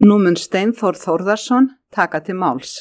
Nú mun Steinþór Þórðarson taka til máls.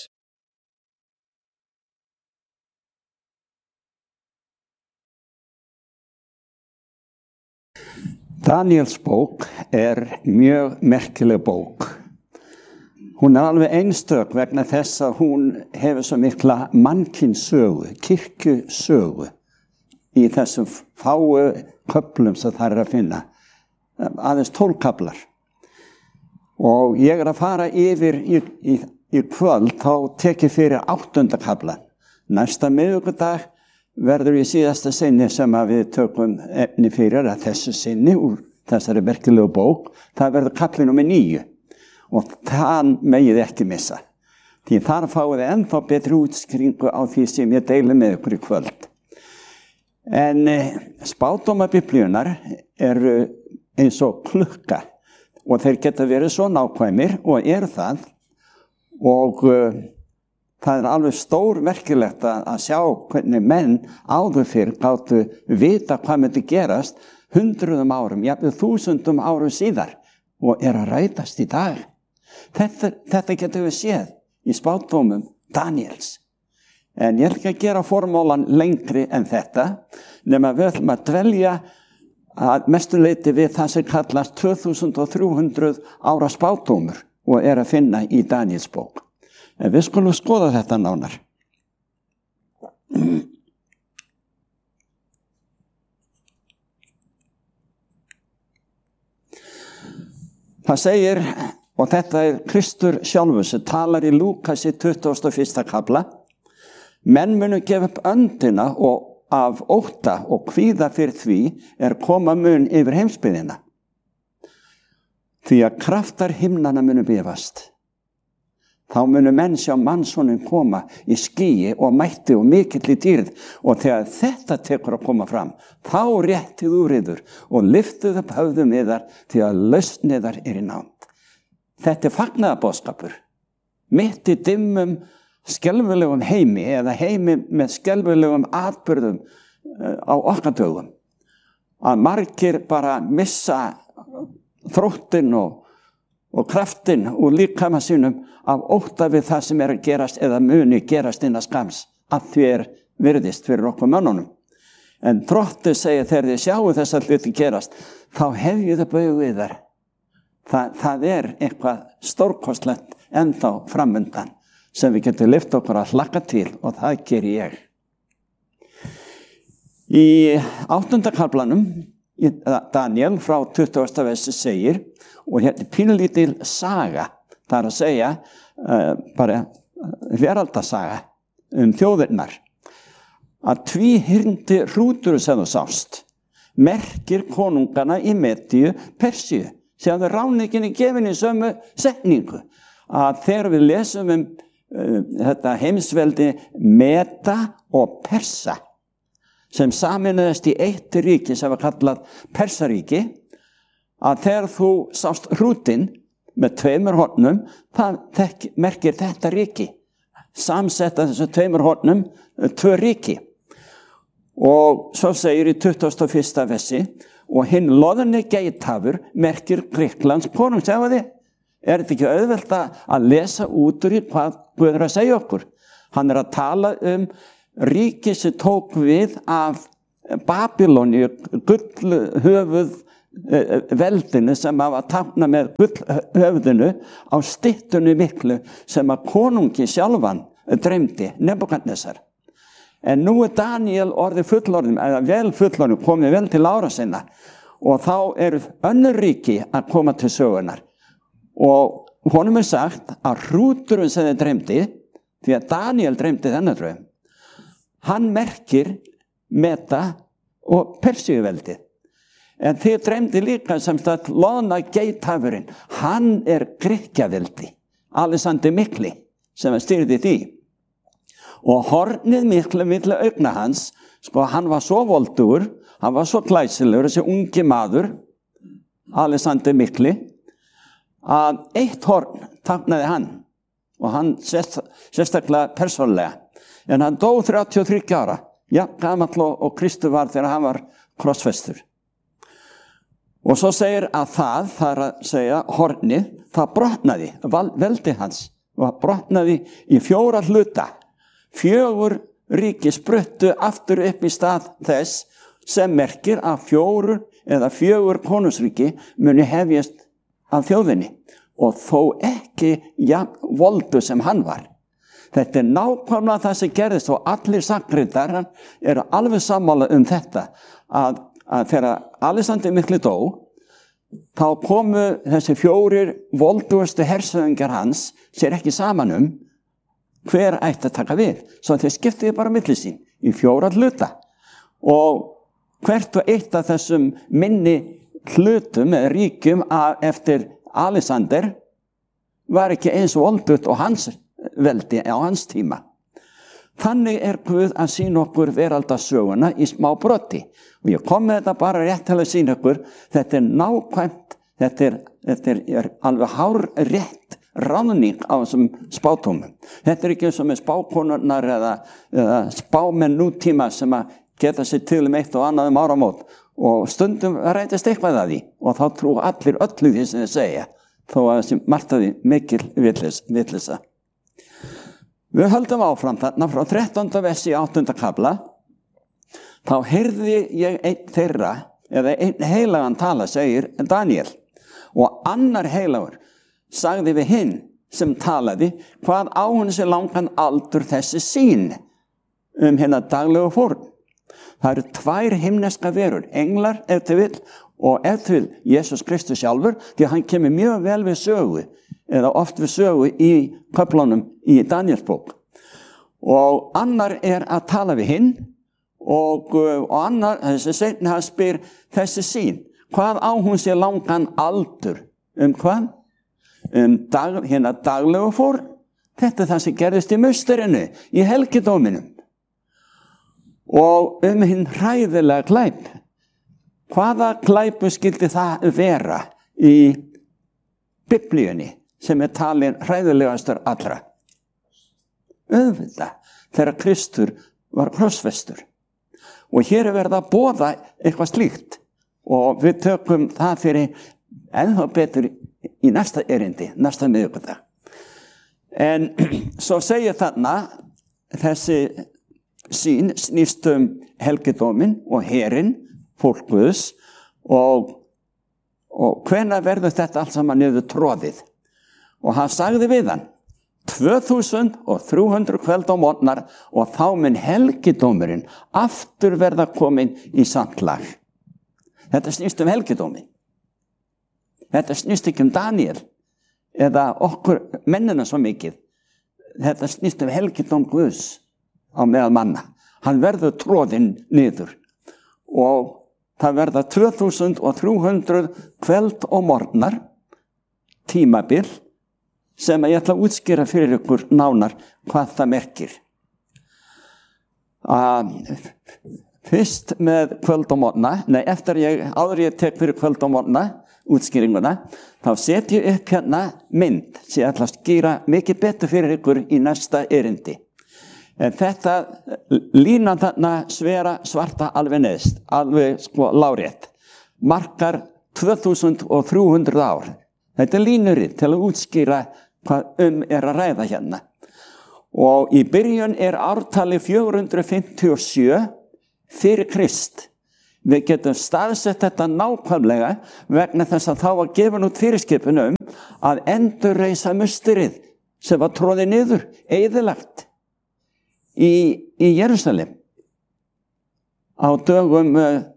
Daniels bók mjög merkileg bók. Hún alveg einstök vegna þess að hún hefur svo mikla mannkynssögu, kirkjusögu í þessum fáu köflum sem það að finna. Aðeins 12 kaflar. Og ég að fara yfir í kvöld, þá tek ég fyrir 8. kaflan. Næsta miðvikudag verður í síðasta sinni sem að við tökum efni fyrir að þessu sinni úr þessari merkilegu bók, það verður kafli númer 9 og það megið ekki missa. Því þar fáið þið ennþá betri útskýringu á því sem ég deili með ykkur í kvöld. En spádómar Biblíunnar eru eins og klukka og þeir geta verið svo nákvæmir og það og það alveg stór merkilegt að sjá hvernig menn áður fyrr gátu vita hvað myndi gerast 100 árum, jafnvel 1000 árum síðar og að rætast í dag. Þetta getum við séð í spádómum Daniels. En ég ekki að gera formólan lengri en þetta, nema við ætlum að dvelja að mestu leyti við það sem kallast 2300 ára spádómur og að finna í Daniels bók. En við skulum skoða þetta nánar. Það segir, og þetta Kristur sjálfur sem talar í Lúkasi 21. kafla, menn munu gefa upp öndina og af ótta og kvíða fyrir því koma mun yfir heimsbyggðina. Því að kraftar himnanna munu bifast. Þá munu menn sjá mannssonin koma í skýi og mætti og mikilli dýrð og þegar þetta tekur að koma fram, þá réttið úr yður og lyftið upp höfðum yðar því að lausn yðar í nánd. Þetta fagnaðarboðskapur, mitt í dimmum skelfilegum heimi eða heimi með skelfilegum atburðum á okkar dögum. Að margir bara missa þróttinn og kraftinn og líkama sínum af ótta við það sem að gerast eða muni gerast innan skams að því virðist fyrir okkur mönnunum. En Drottinn segir þegar þið sjáu þessar hluti gerast, þá hefjið það baugu yðar. Það eitthvað stórkostlegt ennþá framundan sem við getum lyft okkur að hlakka til og það geri ég. Í 8. kaflanum Daniel frá 20. versi segir, og hérna pínulítil saga, það að segja bara veraldasaga þjóðirnar, að tvíhyrndi hrútur sem þú sást merkir konungana í Medíu, Persíu, sem það ráninginni gefin í sömu setningu, að þegar við lesum þetta heimsveldi Meda og Persa, sem saminaðist í eitt ríki sem var kallað Persaríki, að þegar þú sást hrútinn með 2 hornum, það merkir þetta ríki. Samsetta þessu 2 hornum 2 ríki. Og svo segir í 21. versi, og hinn loðni geithafur merkir Grikklands konung. Sjáu þið? Þetta ekki auðvelt að lesa út úr í hvað Guð að segja okkur? Hann að tala ríki sem tók við af Babyloni, gullhöfuð veldinu sem að tákna með gullhöfðinu á styttunni miklu sem að konungi sjálfan dreymdi, Nebúkadnesar. En nú Daniel orðið fullorðin, eða vel fullorðin, komið vel til ára sinna og þá önnur ríki að koma til sögunar. Og honum sagt að hrúturinn sem þeir dreymdi, því að Daniel dreymdi þennan draum, hann merkir Meda og Persíuveldið. En þið dreymdi líka sem sagt loðna geithafurinn, hann Grikkjaveldi, Alexander Mikli, sem stýrði því. Og hornið miklu milli augna hans, hann var svo voldugur, hann var svo glæsilegur, þessi ungi maður, Alexander Mikli, að eitt horn táknaði hann, og hann sérstaklega persónlega. En hann dó 33 ára, gamall og Kristur var þegar hann var krossfestur. Og svo segir að það er að segja hornið, það brotnaði, veldi hans, og brotnaði í 4 hluta. 4 ríki spruttu aftur upp í stað þess sem merkir að 4 eða 4 konungsríki muni hefjast af þjóðinni og þó ekki voldu sem hann var. Þetta nákvæmlega það sem gerðist og allir sagnritar eru alveg sammála þetta að þegar Alexander mikli dó þá komu þessi 4 voldugustu hersöðingar hans sér ekki saman hver ætti að taka við. Svo þeir skiptiði bara milli sín í 4 hluta og hvert og eitt af þessum minni hlutum eða ríkjum eftir Alexander var ekki eins voldugt og hans veldi á hans tíma. Þannig Guð að sýna okkur veraldarsöguna í smá broti. Og ég kom með þetta bara rétt til að sýna okkur, þetta nákvæmt, þetta er alveg hár rétt ráðning á þessum spátumum. Þetta ekki eins og með spákonurnar eða spámenn nútíma sem að geta sér til eitt og annað áramót og stundum rætist eitthvað að því og þá trú allir öllu því sem þeir segja þó að þessi margt að því mikil vitleysa. Við höldum áfram þarna frá 13. versi í 8. kafla. Þá heyrði ég einn þeirra eða einn heilagan tala, segir Daniel, og annar heilagur sagði við hinn sem talaði hvað á hún sér langan aldur þessi sýn hérna daglegu fórn. Það eru 2 himneska verur, englar ef til vill og ef til vill Jesus Kristus sjálfur, því hann kemur mjög vel við sögu eða oft við sögu í köflunum í Daniels bók. Og annar að tala við hinn og annar, þessi seinni, hann spyr þessi sýn, hvað á hún sér langan aldur? Hvað? Hérna daglegu fórn. Þetta það sem gerðist í musterinu, í helgidóminum. Og hinn hræðilega glæp. Hvaða glæpu skildi það vera í Biblíunni sem talin hræðilegastur allra? Auðvitað, þegar Kristur var krossfestur. Og hér verið að boða eitthvað slíkt. Og við tökum það fyrir ennþá betur í næsta erindi, næsta miðvikudag. En svo segir þarna þessi sýn snýst helgidómin og herinn, fólk Guðs og hvenær verður þetta allt saman niður troðið? Og hann sagði við hann 2300 kvöld á morgnar og þá mun helgidómurinn aftur verða komin í samt lag. Þetta snýst helgidómin. Þetta snýst ekki Daniel eða okkur mennina svo mikið. Þetta snýst helgidóm Guðs á meðal manna. Hann verður troðinn niður og það verða 2300 kvöld og morgnar tímabil sem ég ætla að útskýra fyrir ykkur nánar hvað það merkir. Fyrst með kvöld og morgna, áður ég tek fyrir kvöld og morgna útskýringuna, þá set ég upp hérna mynd sem ég ætla að skýra mikið betur fyrir ykkur í næsta erindi. En þetta línan þarna svarta alveg neðst, alveg lárétt, markar 2300 ár. Þetta er línurinn til að útskýra hvað að ræða hérna. Og í byrjun ártali 457 fyrir Krist. Við getum staðsett þetta nákvæmlega vegna þess að þá var gefin út fyrirskipun að endurreisa musterið sem var troðið niður, eyðilagt í Jerúsalem á dögum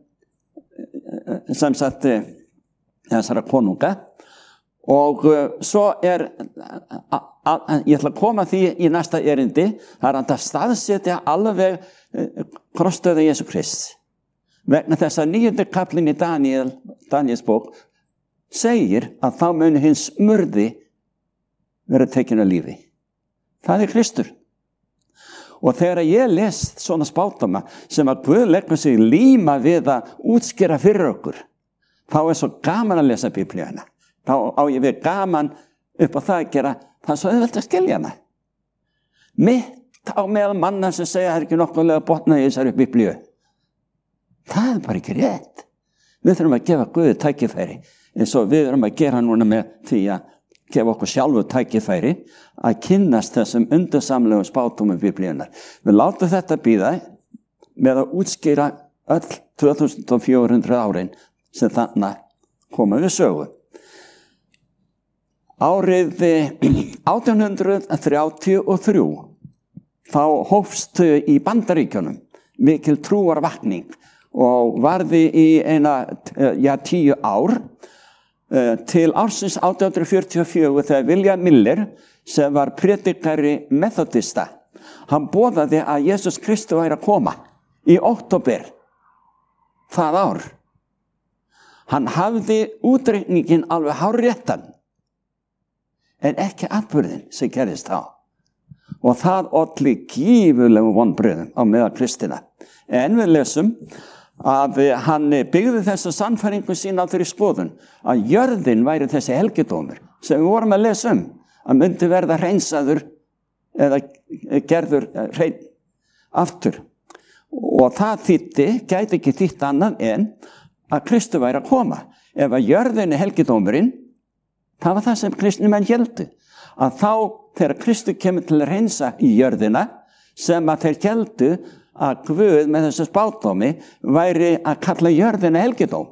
sem sagt þessara konunga og svo ég ætla að koma því í næsta erindi, það að staðsetja alveg krossdauða Jesú Krists vegna þess að 9. kaflinn í Daniels bók segir að þá muni hins smurði vera tekin af lífi. Það Kristur. Og þegar ég les svona spátama sem að Guð leggur sig líma við að útskýra fyrir okkur, þá svo gaman að lesa Biblíuna. Þá á ég við gaman upp á það að gera, það svo auðvelt að skilja hana. Mitt á meðal manna sem segja að það ekki nokkuðlega botnað í þessari Biblíu. Það bara ekki rétt. Við þurfum að gefa Guði tækifæri, eins og við erum að gera núna með því að gefa okkur sjálfu tækifæri að kynnast þessum undursamlegum spádómum Biblíunnar. Við látum þetta bíða með að útskýra öll 2400 árin sem þannig koma við sögu. Árið 1833 þá hófst í Bandaríkjunum mikil trúarvakning og varði í 10 ár til ársins 1844 þegar William Miller sem var predikari methodista. Hann boðaði að Jesus Kristur væri að koma í október það ár. Hann hafði útreikningin alveg hárréttan en ekki atburðin sem gerðist þá. Og það olli gífurlegum vonbrigðum á meðal kristina. En við lesum að hann byggði þessa sannfæringu sína á þeirri skoðun að jörðin væri þessi helgidómur sem við vorum að lesa að myndi verða hreinsaður eða gerður hrein aftur. Og það gæti ekki þýtt annað en að Kristur væri að koma. Ef að jörðin helgidómurinn, það var það sem kristnimenn héldu. Að þá þegar Kristur kemur til að hreinsa í jörðina sem að þeir héldu að Guð með þessu spádómi væri að kalla jörðina helgidóm.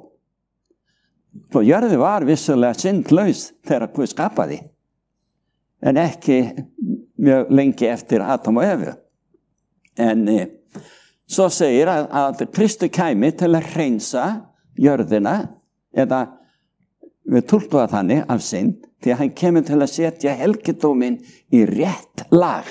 Og jörði var vissulega syndlaus þegar Guð skapaði, en ekki mjög lengi eftir Adam og Evu. En svo segir að Kristur kæmi til að hreinsa jörðina, eða við túlkum það þannig af synd, því að hann kemur til að setja helgidóminn í rétt lag.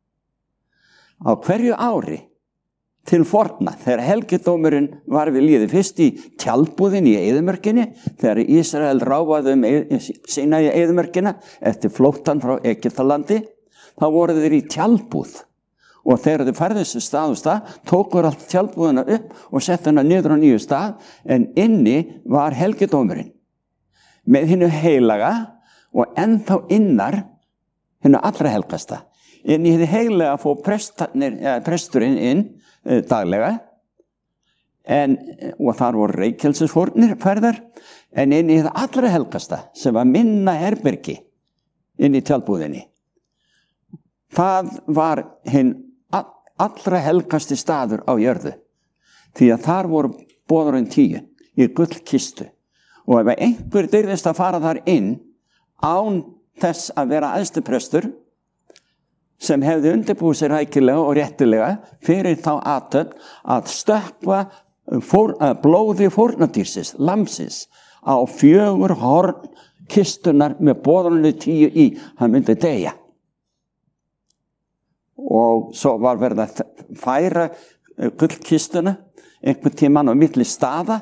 Á hverju ári til forna, þegar helgidómurinn var við lýði, fyrst í tjaldbúðin í eyðimörkinni, þegar Ísrael ráfaði sína í eyðimörkina eftir flóttan frá Egyptalandi, þá voru þeir í tjaldbúð. Og þegar þeir færðu þessu stað og stað, tókur allt tjaldbúðina upp og sett hana niður á nýju stað, en inni var helgidómurinn með hinu heilaga og ennþá innar hinu allra helgasta. Inn í hið heilaga fór presturinn inn daglega, og þar voru reykjelsisfórnir færðar, en inn í hið allra helgasta sem var minna herbergi inn í tjaldbúðinni. Það var hinn allra helgasti staður á jörðu, því að þar voru boðurinn 10 í gullkistu. Og ef einhver dyrðist að fara þar inn án þess að vera æðstuprestur sem hefði undirbúið sér rækilega og réttilega fyrir þá athöfn að stökkva blóði fórnardýrsins, lambsins, á 4 horn kistunar með boðurinn 10 í, hann myndi deyja. Og svo var verið að færa gullkistuna einhvern tímann á milli staða.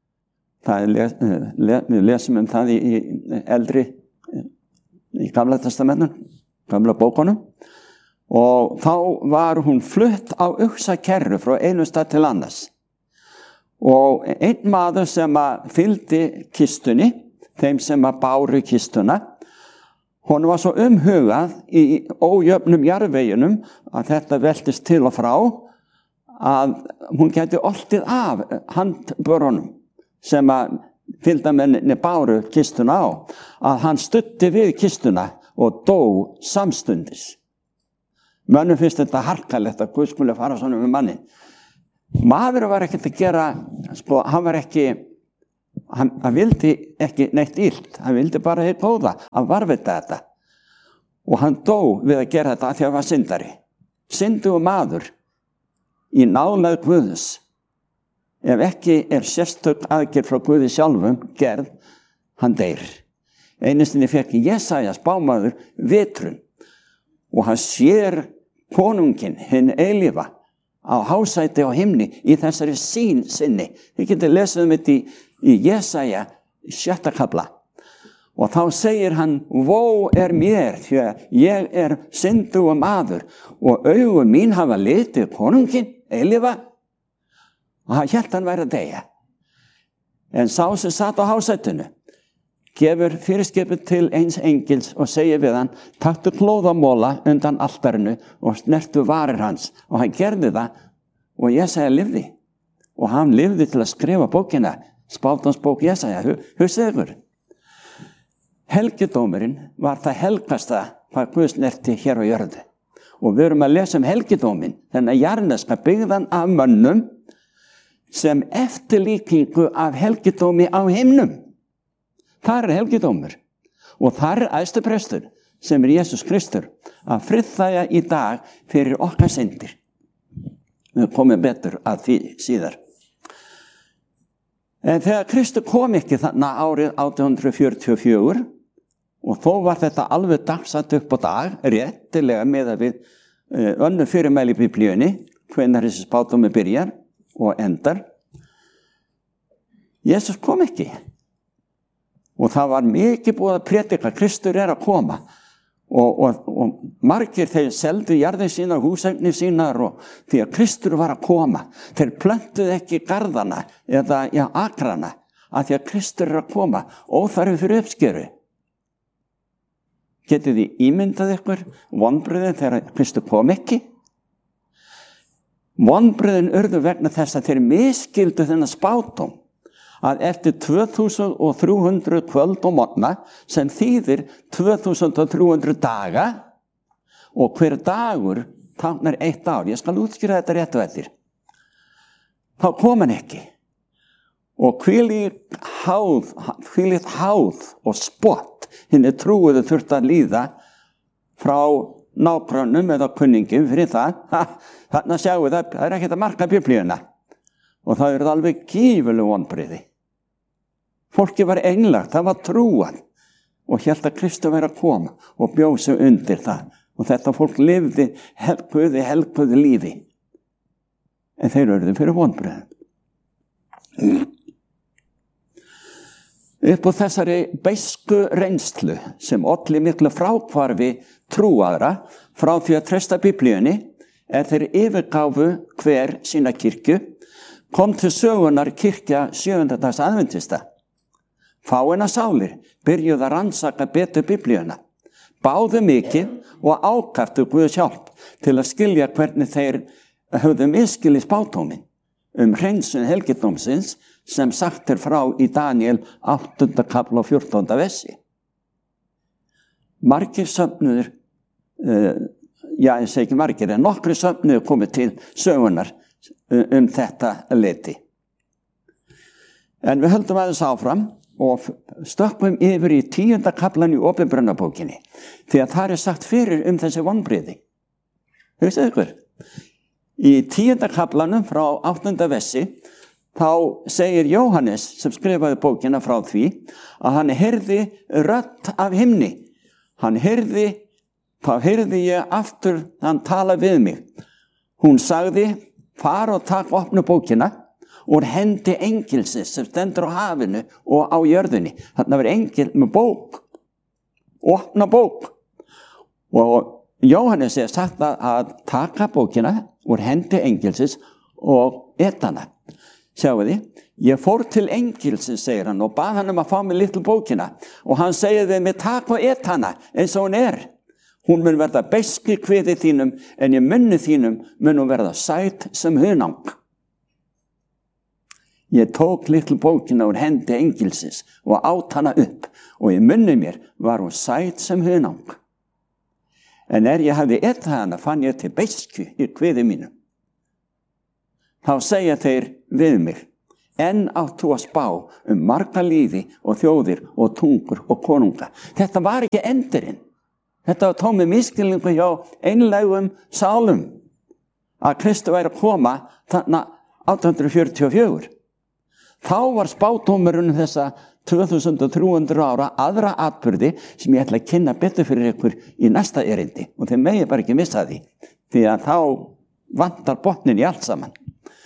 Við lesum það í Gamla testamentinu, gamla bókunum. Og þá var hún flutt á uxakerru frá einu stað til annars. Og einn maður sem fylgdi kistunni, þeim sem báru kistuna, hún var svo umhugað í ójöfnum jarðveginum að þetta veltist til og frá að hún gæti oltið af handbörunum sem fylgdarmennirnir báru kistuna á, að hann studdi við kistuna og dó samstundis. Mönnum finnst þetta harkalegt að Guð skuli fara svona með mannin. Maður var ekkert að gera, hann vildi ekki neitt illt, hann vildi bara hið góða, hann varvita þetta. Og hann dó við að gera þetta því að hann var syndari. Syndugur maður í nálægð Guðs. Ef ekki sérstök aðgerð frá Guði sjálfum gerð, hann deyr. Einu sinni fékk Jesaja spámaður vitrun og hann sér konunginn, hinn eilífa, á hásæti á himni í þessari sýn sinni. Þið getur lesið þetta í Jesaja 6. kafla. Og þá segir hann, vó mér, því að ég syndugur maður og augu mín hafa litið konunginn, eilífa, og hann hélt hann væri að deyja. En sá sem satt á hásætinu gefur fyrirskipið til eins engils og segir við hann, taktu klóðamóla undan altarinu og snertu varir hans. Og hann gerði það og Jesaja lifði. Og hann lifði til að skrifa bókina spátumsbók Jesaja, hugsið ykkur. Helgidómurinn var það helgasta hvað Guð snerti hér á jörðu. Og við erum að lesa helgidóminn, þennan jarneska byggðan af mönnum sem eftirlíkingu af helgidómi á himnum. Það helgidómur. Og það æðstuprestur sem Jesús Kristur að friðþægja í dag fyrir okkar syndir. Við komum betur að því síðar. En þegar Kristur kom ekki þarna árið 1844 og þó var þetta alveg dagsatt upp á dag, réttilega með að við önnur fyrirmæli í Biblíunni, hvenær þessi spádómur byrjar og endar. Jesús kom ekki. Og það var mikið búið að predika, Kristur að koma. Og margir þeir seldu jarðir sínar, húseignir sínar og því að Kristur var að koma. Þeir plöntuðu ekki garðana eða akrana að því að Kristur að koma, óþarfi fyrir uppskeru. Getið þið ímyndað ykkur vonbrigðin þegar Kristur kom ekki? Vonbrigðin urðu vegna þess að þeir misskildu þennan spádóm að eftir 2300 kvöld og morgna sem þýðir 2300 daga og hver dagur táknar 1 ár. Ég skal útskýra þetta rétt og eftir. Þá kom hann ekki. Og hvílíkt háð og spott hinni trúuðu þurfti að líða frá nágrannum eða kunningum fyrir það. Þarna sjáum við það ekkert að marka Biblíuna. Og það eru alveg gífurleg vonbrigði. Fólki var einlægt, það var trúan og hélt að Kristur væri að koma og bjóð sig undir það. Og þetta fólk lifði helguðu lífi. En þeir urðu fyrir vonbrigðum. Upp á þessari beisku reynslu sem olli miklu fráhvarfi trúaðra frá því að treysta Biblíunni þeir yfirgáfu hver sína kirkju, kom til sögunar kirkja 7. dags aðventista. Fáeina sálir byrjuðu að rannsaka betur Biblíuna, báðu mikið og ákaftu Guðs hjálp til að skilja hvernig þeir höfðu misskilið spádóminn hreinsun helgidómsins sem sagt frá í Daniel 8. kapla og 14. versi. Margir söfnuður, ég segi ekki margir, en nokkri söfnuður komið til sögunar þetta leyti. En við höldum aðeins áfram og stökkum yfir í 10. kaplan í Opinberunarbókinni því að það sagt fyrir þessi vonbrigði. Hugsið ykkur. Í 10. kaplanum frá 8. versi þá segir Jóhannes sem skrifaði bókina frá því að hann heyrði rödd af himni. Þá heyrði ég aftur hann tala við mig. Hún sagði, far og takk opnu bókina og hendi engilsins sem stendur á hafinu og á jörðinni. Þarna var engil með bók, opna bók. Og Jóhannes sagt að taka bókina úr hendi engilsins og etana. Sjáu þið, ég fór til engilsins, segir hann, og bað hann að fá mig litlu bókina. Og hann segir við mig, takk og etana eins og hún Hún mun verða beisk í kviði þínum, en í munni þínum mun hún verða sæt sem hunang. Ég tók litlu bókina úr hendi engilsins og át hana upp og í munni mér var hún sæt sem hunang. En ég hafði etað hana fann ég til beisku í kviði mínu. Þá segja þeir við mig, enn átt þú að spá marga líði og þjóðir og tungur og konunga. Þetta var ekki endurinn. Þetta var tómið misskilningu hjá einlægum sálum að Kristur væri að koma þarna 1844. Þá var spádómurinn þessa 2300 ára aðra atburði sem ég ætla að kynna betur fyrir ykkur í næsta erindi og þeir megi bara ekki missa því að þá vantar botnin í allt saman.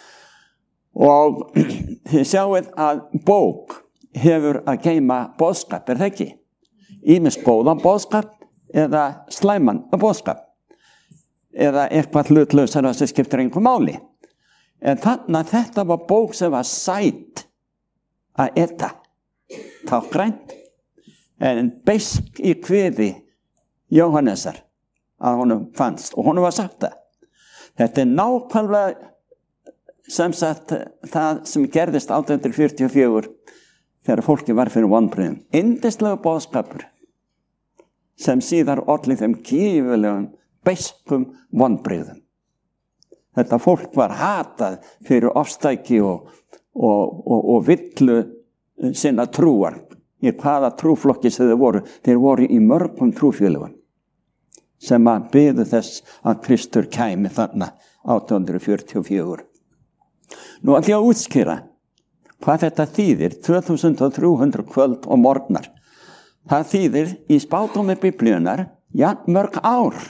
Og þið sjáið að bók hefur að geyma boðskap, það ekki? Ýmist góðan boðskap eða slæman boðskap eða eitthvað hlutlausara sem skiptir engu máli. En þannig að þetta var bók sem var sæt að eta, tákgrænt, en beisk í kviði Jóhannesar að honum fannst og honum var sagt það. Þetta nákvæmlega sem sagt það sem gerðist 1844 þegar fólki var fyrir vonbrigðum. Yndislegur boðskapur sem síðar olli þeim gífurlegum beiskum vonbrigðum. Þetta fólk var hatað fyrir ofstæki og villu sinna trúar. Í hvaða trúflokki sem þeir voru. Þeir voru í mörgum trúfélögum sem að biðu þess að Kristur kæmi þarna 1844. Nú ætla ég að útskýra hvað þetta þýðir 2300 kvöld og morgnar. Það þýðir í spádómi Biblíunnar mörg ár.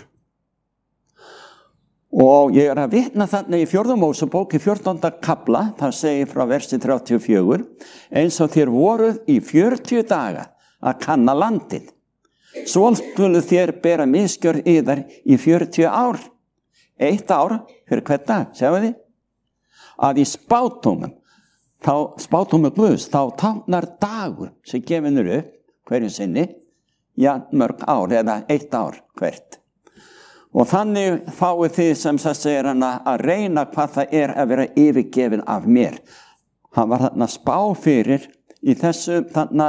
Og ég að vitna þarna í 4. Mósebók í 14. kafla, það segir frá versi 34, eins og þér voruð í 40 daga að kanna landið. Svo skulu þér bera misgjörð yðar í 40 ár. 1 ár fyrir hvern dag, sjáu þið? Að í spádómum Guðs, þá táknar dagur sem gefinur upp hverju sinni, mörg ár eða 1 ár hvert. Og þannig fáið þið sem það segir hana að reyna hvað það er að vera yfirgefin af mér. Hann var þarna spá fyrir í þessu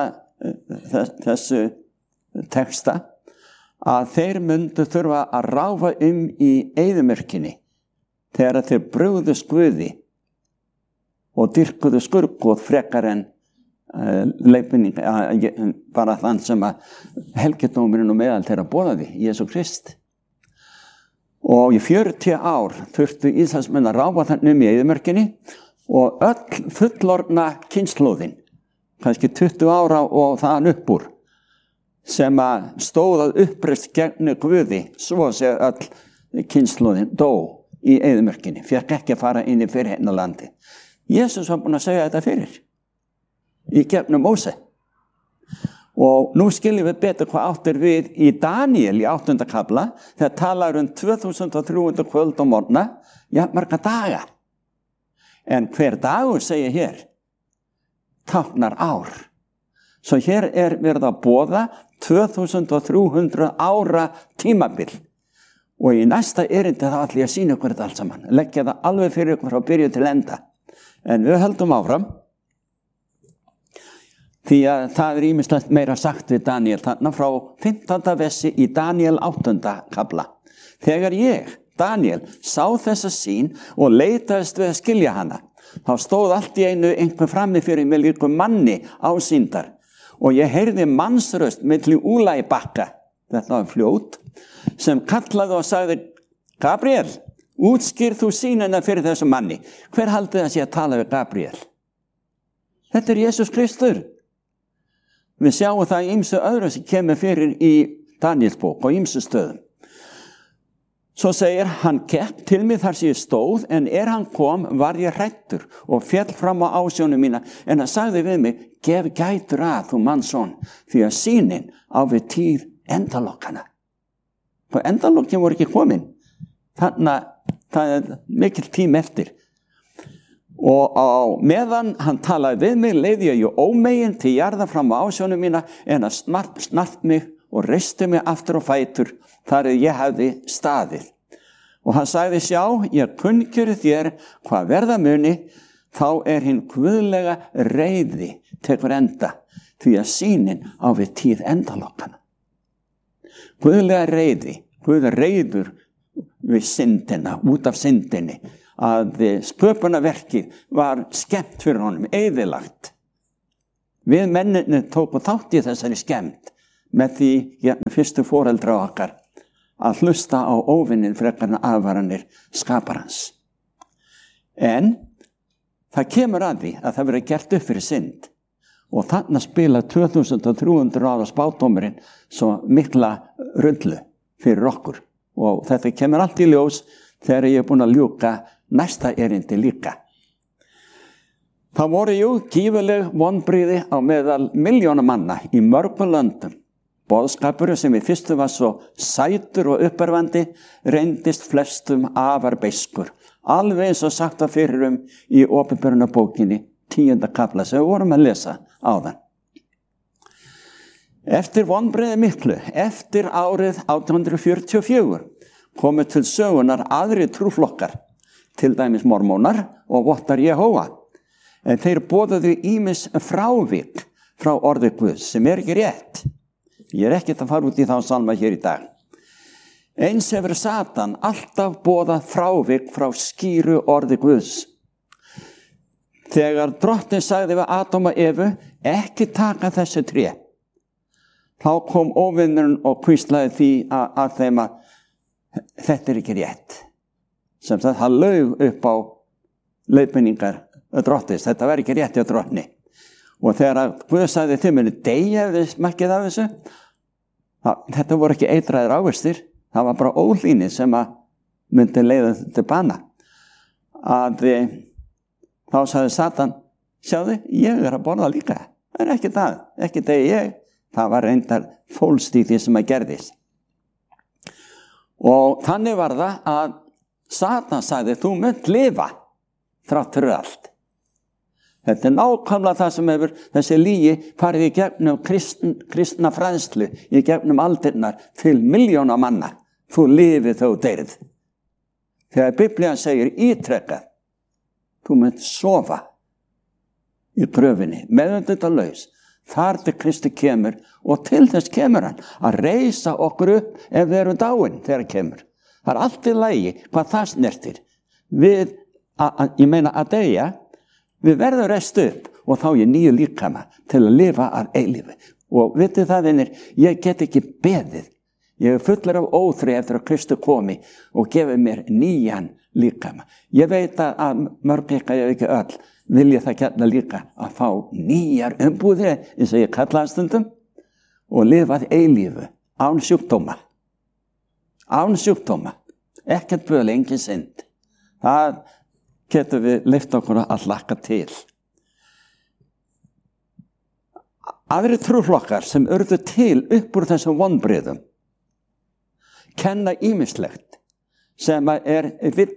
texta að þeir myndu þurfa að ráfa í eyðimörkinni þegar þeir brugðust Guði og dyrkuðu skurðgóð frekar en leiðbeining bara þann sem að helgidómurinn og meðal þeirra boðaði, Jesú Krist. Og í 40 ár þurftu Ísraelsmenn að ráfa þannig í eyðimörkinni og öll fullorðna kynslóðin, kannski 20 ára og þaðan upp úr, sem að stóðað uppreist gegn Guði, svo sé öll kynslóðin dó í eyðimörkinni, fekk ekki að fara inn í fyrirheiðnalandi. Jesús var búinn að segja þetta fyrir í gegnum Móse. Og nú skiljum við betur hvað áttir við í Daniel í 8. kafla, þegar talar 2300 kvöld og morgna, marga daga. En hver dagur, segir hér, táknar ár. Svo hér verið að boða 2300 ára tímabil. Og í næsta erindi þá ætla ég að sýna ykkur þetta allt saman. Leggja það alveg fyrir ykkur frá byrju til enda. En við höldum áfram. Því að það ýmislegt meira sagt við Daniel þarna frá 15. versi í Daniel 8. kafla. Þegar ég, Daniel, sá þessa sýn og leitaðist við að skilja hana, þá stóð allt í einu einhver frammi fyrir mig líkum manni ásýndar. Og ég heyrði mannsröst milli Úlai bakka, þetta var fljót, sem kallaði og sagði, Gabriel, útskýr þú sýnina fyrir þessu manni. Hver haldið það sé að tala við Gabriel? Þetta er Jesús Kristur. Við sjáum það í ýmsu öðru sem kemur fyrir í Daniels bók og ýmsu stöðum. Svo segir, hann gekk til mig þar sem ég stóð, en hann kom var ég hræddur og féll fram á ásjónu mína, en hann sagði við mig, gef gætur að þú mannsson, því að sýnin á við tíð endalokkana. Og endalokkin voru ekki komin. Þannig að það er mikill tím eftir. Og á meðan hann talaði við mig, leiði ég ómegin til jarða fram á ásjónu mína, en hann snart mig og reisti mig aftur á fætur, þar ég hefði staðið. Og hann sagði, sjá, ég kunnkjöri þér hvað verða muni, þá hinn guðlega reiði tekur enda, því að sýnin á við tíð endalokkana. Guðlega reiði, Guð reiður við syndina, út af syndinni, að sköpunarverkið var skemmt fyrir honum, eyðilagt. Við menninni tóku þátt í þessari skemmt, með því fyrstu foreldra okkar að hlusta á óvinnin frekar en aðvaranir skaparans. En það kemur að því að það verið gert upp fyrir synd og þarna spila 2300 ára spádómurinn svo mikla rullu fyrir okkur og þetta kemur allt í ljós þegar ég búin að ljúka næsta erindi líka. Það voru gífurleg vonbrigði á meðal milljóna manna í mörgum löndum. Boðskapur sem í fyrstu var svo sætur og uppörvandi reyndist flestum afar beiskur. Alveg eins og sagt var fyrir í Opinberunarbókinni 10. kafla sem við vorum að lesa áðan. Eftir vonbrigði miklu, eftir árið 1844, komu til sögunar aðri trúflokkar, til dæmis mormónar og vottar Jehóva. En þeir boðuðu ýmis frávik frá orði Guðs sem ekki rétt. Ég ekkert að fara út í þá salma hér í dag. Eins hefur Satan alltaf boðað frávik frá skýru orði Guðs. Þegar Drottinn sagði við Adam og Evu, ekki taka þessi tré, þá kom óvinnurinn og hvíslaði því að þeim að þetta ekki rétt. Sem sagt, hann laug upp á leiðbeiningar Drottins, þetta var ekki rétt hjá Drottni. Og þegar Guð sagði þið muni deyja ef þið smakkið af þessu, þetta voru ekki eitraðir ávistir, það var bara ólíni sem að myndi leiða til bana. Þá sagði Satan, sjáðu, ég að borða líka. Það er ekki það, ekki degi ég. Það var reyndar fólst í því sem að gerðist. Og þannig var það að Satan sagði, þú munt lifa þrátt fyrir allt. Þetta er nákvæmlega það sem hefur þessi lygi farið í gegnum kristna fræðslu, í gegnum aldirnar til milljóna manna. Þú lifið þó deyrið. Þegar Biblían segir ítrekkað, þú munt sofa í gröfinni, meðvitundalaus, þar til Kristi kemur og til þess kemur hann að reisa okkur upp ef við erum dáin þegar hann kemur. Það er allt í lagi hvað það snertir. Ég meina að deyja, við verðum reist upp og þá ég nýju líkama til að lifa að eilífi. Og vitið það, vinir, ég get ekki beðið. Ég er fullur af óþrey eftir að Kristi komi og gefi mér nýjan líkama. Ég veit að mörg ykkar, ég ekki öll, vilja það gætna líka að fá nýjar umbúðir, eins og ég kalla það stundum, og lifa að eilífi án sjúkdóma. Án sjúkdóma. Ekkert böl, engin synd. Það getum við leyft okkur að hlakka til. Aðri trúflokkar sem urðu til upp úr þessum vonbrigðum kenna ýmislegt sem er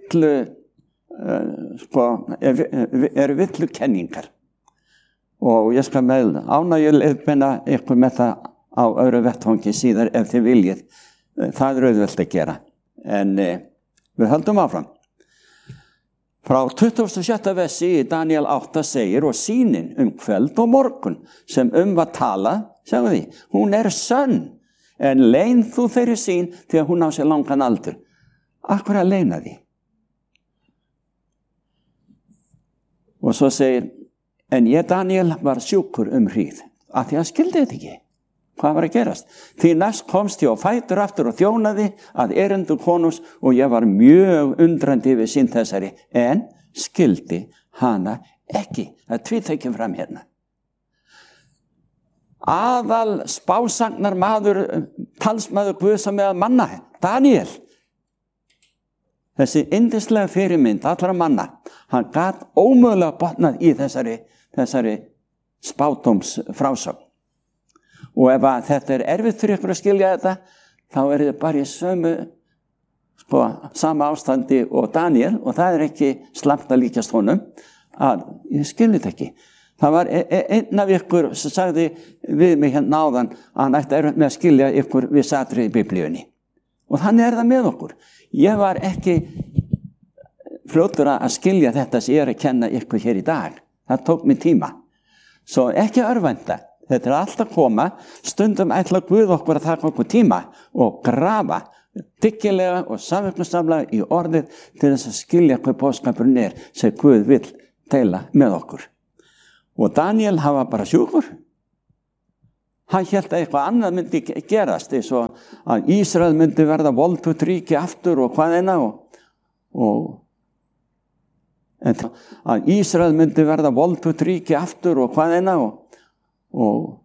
villu kenningar. Og ég skal með ánægju leiðbeina ykkur með það á öðru vettvangi síðar ef þið viljið. Það er auðvelt að gera. En við höldum áfram. Frá 27. versi í Daniel 8 segir, og sýnin kvöld og morgun sem var talað, sjáum því, hún er sönn, en leyn þú þeirri sýn því að hún á sér langan aldur. Akkur að leyna því? Og svo segir, en ég Daniel var sjúkur hríð, af því að skildi þetta ekki. Hvað var að gerast? Því næst komst ég á fætur aftur og þjónaði að erindu konungs og ég var mjög undrandi við sín þessari, en skildi hana ekki. Það tvíþekjum fram hérna. Aðal spásagnar maður, talsmaður Guðsa með manna, Daniel. Þessi yndislega fyrirmynd allra manna, hann gat ómögulega botnað í þessari spádómsfrásögn. Og ef þetta er erfitt fyrir ykkur að skilja þetta, þá er þetta bara í sama ástandi og Daniel, og það er ekki slæmt að líkjast honum, að ég skilji þetta ekki. Það var einn af ykkur sem sagði við mig hérna áðan að hann ætti erfitt með að skilja ykkur við satrið í Biblíunni. Og þannig er það með okkur. Ég var ekki fljótur að skilja þetta sem ég er að kenna ykkur hér í dag. Það tók mig tíma. Svo ekki örvænta. Þetta er alltaf að koma, stundum ætla Guð okkur að taka okkur tíma og grafa dyggilega og samverknarsamlega í orðið til þess að skilja hvað boðskapurinn er sem Guð vill deila með okkur. Og Daniel, hann var bara sjúkur. Hann hélt að eitthvað annað myndi gerast, eins og að Ísrael myndi verða voldugt ríki aftur og hvað eina að Ísrael myndi verða voldugt ríki aftur og hvað eina og